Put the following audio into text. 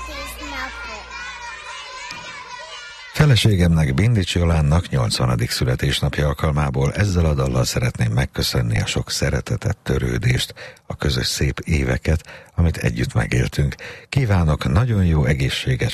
Feleségemnek, Bindics Jolánnak 80. születésnapja alkalmából ezzel a dallal szeretném megköszönni a sok szeretetet, törődést, a közös szép éveket, amit együtt megéltünk. Kívánok nagyon jó egészséges,